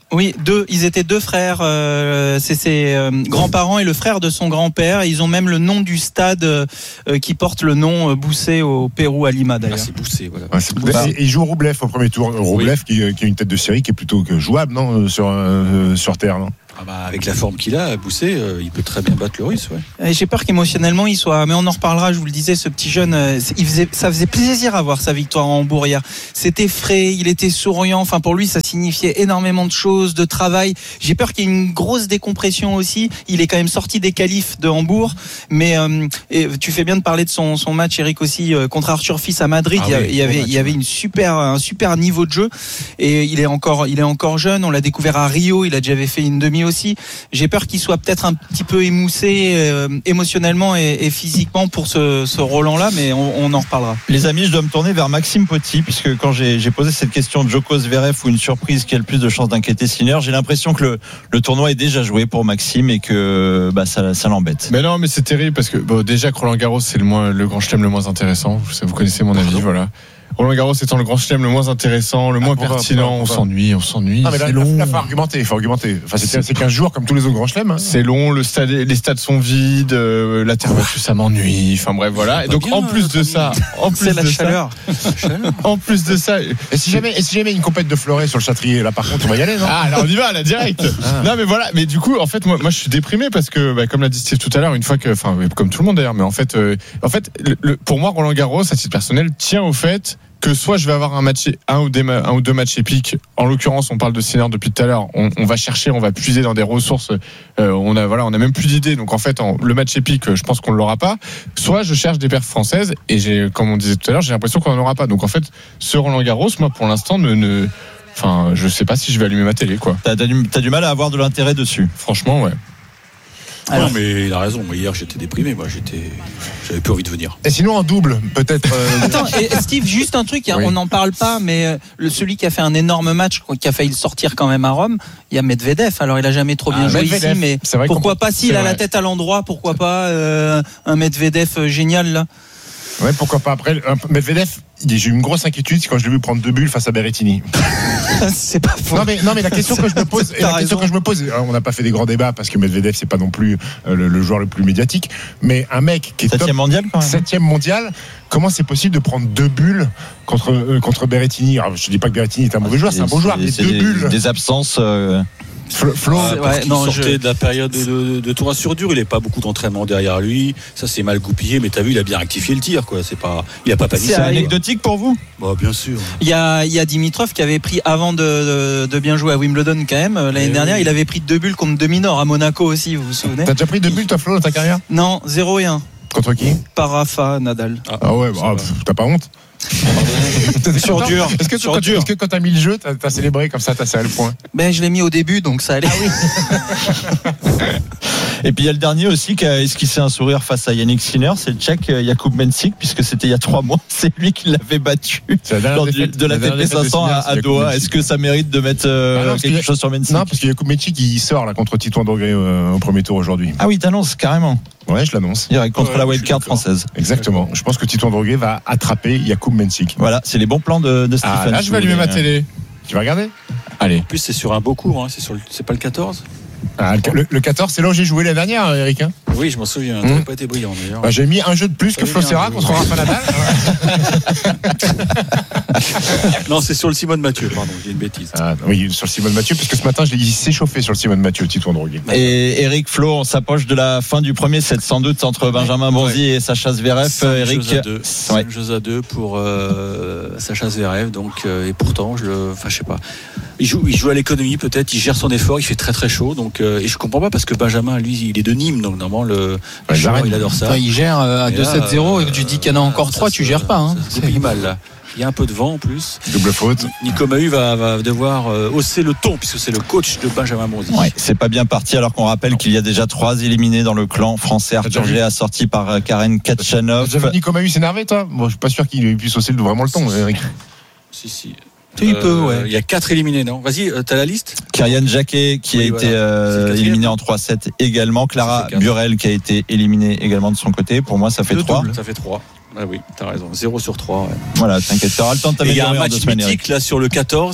Speaker 5: Oui, deux. Ils étaient deux frères. Euh, c'est ses euh, grands-parents et le frère de son grand-père. Et ils ont même le nom du stade euh, qui porte le nom euh, Boussé au Pérou, à Lima d'ailleurs.
Speaker 3: Ah, c'est Boussé, voilà.
Speaker 1: Ouais, c'est Boussé. Et il joue Roublev au premier tour. Roublev oui. qui, qui a une tête de série qui est plutôt jouable, non, sur euh, sur terre, non.
Speaker 3: Ah bah, avec la forme qu'il a, Boussé, euh, il peut très bien battre le Russe. Ouais.
Speaker 5: Et j'ai peur qu'émotionnellement il soit. Mais on en reparlera. Je vous le disais, ce petit jeune, euh, il faisait, ça faisait plaisir à voir sa victoire en Hambourg hier. C'était frais, il était souriant. Enfin, pour lui, ça signifiait énormément de choses, de travail. J'ai peur qu'il y ait une grosse décompression aussi. Il est quand même sorti des qualifs de Hambourg, mais euh, et tu fais bien de parler de son, son match, Eric, aussi euh, contre Arthur Fils à Madrid. Ah il, y oui, il y avait, il y avait une super, un super niveau de jeu. Et il est encore, il est encore jeune. On l'a découvert à Rio. Il a déjà fait une demi aussi. J'ai peur qu'il soit peut-être un petit peu émoussé euh, émotionnellement et, et physiquement pour ce, ce Roland-là, mais on, on en reparlera.
Speaker 4: Les amis, je dois me tourner vers Maxime Potti, puisque quand j'ai, j'ai posé cette question de Djoko Zverev ou une surprise qui a le plus de chances d'inquiéter Sinner, j'ai l'impression que le, le tournoi est déjà joué pour Maxime et que bah, ça, ça l'embête.
Speaker 2: Mais non, mais c'est terrible parce que bon, déjà Roland Garros c'est le, moins, le grand chelem le moins intéressant. Vous connaissez mon avis, voilà. Roland Garros étant le grand chelem le moins intéressant, le moins ah, pertinent, on s'ennuie, on s'ennuie.
Speaker 1: Ah, mais là, c'est long. Il faut argumenter, il faut argumenter. Enfin, c'est, c'est quinze jours comme tous les autres grands chelems. Hein.
Speaker 2: C'est long, le stade, les stades sont vides, euh, la terre battue, ça m'ennuie. Enfin bref, voilà. Et donc bien, en plus de ça, en plus
Speaker 5: c'est
Speaker 2: de
Speaker 5: la chaleur.
Speaker 2: ça, en plus de ça,
Speaker 1: et si jamais, et si jamais une compète de Fleuret sur le Châtrier, là par contre, on va y aller, non?
Speaker 2: Ah, là on y va, là direct. Ah. Non, mais voilà. Mais du coup, en fait, moi, moi, je suis déprimé parce que, bah, comme l'a dit Steve tout à l'heure, une fois que, enfin, comme tout le monde d'ailleurs, mais en fait, euh, en fait, le, le, pour moi, Roland Garros, à titre personnel, tient au fait que soit je vais avoir un match, un ou, des, un ou deux matchs épiques. En l'occurrence, on parle de Sinner depuis tout à l'heure. On, on va chercher, on va puiser dans des ressources. Euh, on a, voilà, on a même plus d'idées. Donc en fait, en, le match épique, je pense qu'on ne l'aura pas. Soit je cherche des perfs françaises et j'ai, comme on disait tout à l'heure, j'ai l'impression qu'on n'en aura pas. Donc en fait, ce Roland Garros, moi, pour l'instant, ne, ne, enfin, je sais pas si je vais allumer ma télé, quoi.
Speaker 4: T'as, t'as, du, t'as du mal à avoir de l'intérêt dessus.
Speaker 2: Franchement, ouais.
Speaker 3: Alors, non, mais il a raison. Moi, hier, j'étais déprimé. Moi, j'étais, j'avais plus envie de venir.
Speaker 1: Et sinon, en double, peut-être. Euh...
Speaker 5: Attends, et Steve, juste un truc. Oui. On n'en parle pas, mais le, celui qui a fait un énorme match, qui a failli le sortir quand même à Rome, il y a Medvedev. Alors, il a jamais trop bien ah, joué Medvedev. Ici, mais pourquoi pas s'il a la tête à l'endroit, pourquoi pas euh, un Medvedev génial là.
Speaker 1: Ouais, pourquoi pas. Après, Medvedev, j'ai eu une grosse inquiétude quand je l'ai vu prendre deux bulles face à Berrettini.
Speaker 5: C'est pas faux.
Speaker 1: Non mais, non mais la question que je me pose, et la question que je me pose, on n'a pas fait des grands débats parce que Medvedev c'est pas non plus le, le joueur le plus médiatique, mais un mec qui est
Speaker 4: septième mondial quand même.
Speaker 1: Septième mondial, comment c'est possible de prendre deux bulles contre euh, contre Berrettini? Alors, je dis pas que Berrettini est un mauvais joueur, c'est, c'est un bon joueur, mais deux
Speaker 4: des,
Speaker 1: bulles.
Speaker 4: Des absences. Euh...
Speaker 3: Flo, Flo ah, parce ouais, qu'il non, sortait je... de la période de, de, de tournoi sur dur, il n'est pas beaucoup d'entraînement derrière lui, ça c'est mal goupillé, mais t'as vu, il a bien rectifié le tir, quoi. C'est pas, il a pas paniqué.
Speaker 4: C'est anecdotique pour vous?
Speaker 3: Bah, bien sûr.
Speaker 5: Il y a, il y a Dimitrov qui avait pris avant de, de, de bien jouer à Wimbledon quand même l'année et dernière, oui. Il avait pris deux bulles contre Dominor à Monaco aussi, vous vous souvenez?
Speaker 1: T'as déjà pris deux bulles toi Flo dans ta carrière?
Speaker 5: Non, zéro et un.
Speaker 1: Contre qui?
Speaker 5: Par Rafa Nadal.
Speaker 1: Ah, ah ouais, bah, pff, t'as pas honte?
Speaker 5: Sur dur.
Speaker 1: Est-ce que,
Speaker 5: sur
Speaker 1: quand,
Speaker 5: dur.
Speaker 1: Est-ce que quand t'as mis le jeu, t'as, t'as célébré comme ça, t'as serré le point?
Speaker 5: Ben je l'ai mis au début, donc ça allait.
Speaker 4: Ah oui. Et puis il y a le dernier aussi qui a esquissé un sourire face à Yannick Sinner, c'est le Tchèque Jakub Mensik, puisque c'était il y a trois mois, c'est lui qui l'avait battu lors défaite, de la T P cinq cents à, à Doha. Est-ce que ça mérite de mettre euh, ah non, quelque chose sur Mensik?
Speaker 1: Non, parce que Jakub Mensik il sort là contre Titouan Doré euh, au premier tour aujourd'hui.
Speaker 4: Ah oui, t'annonces carrément.
Speaker 1: Ouais, je l'annonce.
Speaker 4: Direct contre
Speaker 1: ouais,
Speaker 4: la wildcard française.
Speaker 1: Exactement. Je pense que Titouan Doré va attraper Jakub Mensik.
Speaker 4: Voilà, c'est les bons plans de, de Stéphane.
Speaker 2: Ah, là, je vais allumer ma télé.
Speaker 1: Tu vas regarder?
Speaker 2: Allez.
Speaker 3: En plus, c'est sur un beau cours, hein. c'est, sur le... c'est pas le quatorze?
Speaker 1: Ah, le, le quatorze, c'est là où j'ai joué l'année dernière, Eric. Hein
Speaker 3: oui, je m'en souviens. Mmh. Ça n'a pas été brillant d'ailleurs.
Speaker 1: Bah, j'ai mis un jeu de plus ça que Flo Serra contre Rafa Nadal.
Speaker 3: Non, c'est sur le Simone Mathieu, pardon, j'ai une bêtise.
Speaker 1: Ah, oui, sur le Simone Mathieu, parce que ce matin, je l'ai dit s'échauffer sur le Simone Mathieu, Titouan Doré.
Speaker 4: Et Eric, Flo, on s'approche de la fin du premier set, sans doute entre Benjamin Bonzi ouais. et Sacha Zverev. Eric,
Speaker 3: cinq jeux à deux, cinq ouais. jeux à deux pour euh, Sacha Zverev, donc euh, et pourtant, je le, enfin, je sais pas. Il joue, il joue à l'économie peut-être, il gère son effort, il fait très très chaud, donc euh, et je comprends pas parce que Benjamin, lui, il est de Nîmes, donc normalement le, le joueur, il adore ça.
Speaker 5: Enfin, il gère euh, à deux sept zéro, et tu dis qu'il y en a encore trois, tu gères pas. Hein.
Speaker 3: Ça se mal là. Il y a un peu de vent en plus.
Speaker 1: Double faute.
Speaker 3: Nico Mahut va, va devoir euh, hausser le ton puisque c'est le coach de Benjamin Bonzi.
Speaker 4: Ouais, c'est pas bien parti alors qu'on rappelle qu'il y a déjà trois éliminés dans le clan français. Arthur G assorti par Karen Khachanov.
Speaker 1: T'as vu Nico Mahut s'énerver toi? Bon, je suis pas sûr qu'il puisse hausser vraiment le ton, Eric.
Speaker 3: Si, si.
Speaker 5: Il euh, peut, ouais.
Speaker 3: Il y a quatre éliminés, non? Vas-y, euh, t'as la liste?
Speaker 4: Kyrian Jacquet qui oui, a été voilà. euh, éliminé en trois sept également. Clara Burel qui a été éliminée également de son côté. Pour moi, ça fait trois.
Speaker 3: Ça fait trois. Ah oui, t'as raison. zéro sur trois. Ouais.
Speaker 4: Voilà, t'inquiète, t'auras le temps de t'améliorer.
Speaker 3: Il y a un match mythique là sur le quatorze.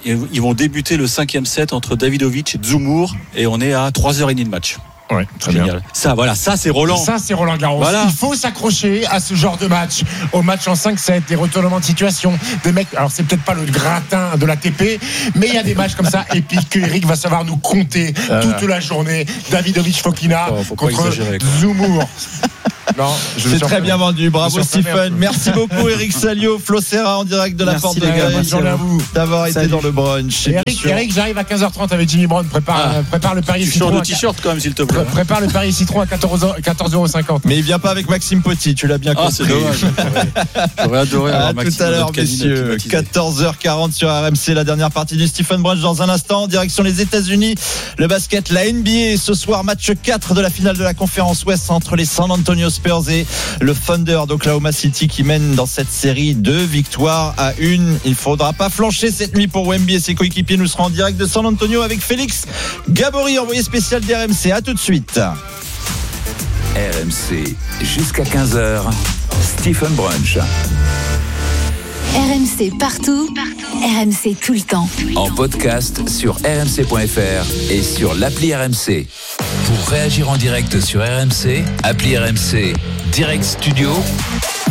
Speaker 3: Ils vont débuter le cinquième set entre Davidovich et Dzumour et on est à trois heures trente de match.
Speaker 1: Ouais, très
Speaker 3: Génial.
Speaker 1: bien.
Speaker 3: Ça, voilà, ça c'est Roland.
Speaker 1: Ça c'est Roland Garros.
Speaker 3: Voilà.
Speaker 1: Il faut s'accrocher à ce genre de match, au match en cinq sept, des retournements de situation, des mecs. Alors c'est peut-être pas le gratin de l'A T P, mais il y a des matchs comme ça épiques que Eric va savoir nous compter euh... toute la journée. Davidovich Fokina
Speaker 3: oh,
Speaker 1: contre Dzumour.
Speaker 4: Non, je c'est très bien vendu, bravo Stephen. Merci beaucoup Eric Salio, Flo Serra en direct de la
Speaker 1: Merci
Speaker 4: porte de Grèce d'avoir été dans le brunch.
Speaker 1: Eric, Eric, j'arrive à quinze heures trente avec Jimmy Brown. Prépare, ah. prépare le pari citron.
Speaker 3: Tu changes de t-shirt quand même s'il te plaît.
Speaker 1: Prépare le pari citron à quatorze euros cinquante.
Speaker 4: Mais il vient pas avec Maxime Poty, tu l'as bien compris.
Speaker 3: Ah, c'est dommage. J'aurais adoré.
Speaker 4: À tout à l'heure, messieurs. quatorze heures quarante sur R M C, la dernière partie du Stephen Brunch dans un instant. Direction les États-Unis, le basket, la N B A. Ce soir, match quatre de la finale de la conférence Ouest entre les San Antonio Spurs et le Thunder d'Oklahoma City qui mène dans cette série deux victoires à une. Il faudra pas flancher cette nuit pour Wemby et ses coéquipiers. Nous serons en direct de San Antonio avec Félix Gabory, envoyé spécial d'R M C. À tout de suite.
Speaker 7: R M C jusqu'à quinze heures. Stephen Brunch.
Speaker 8: R M C partout, partout. R M C tout le temps.
Speaker 7: En podcast sur r m c point f r et sur l'appli R M C. Pour réagir en direct sur R M C, appli R M C Direct Studio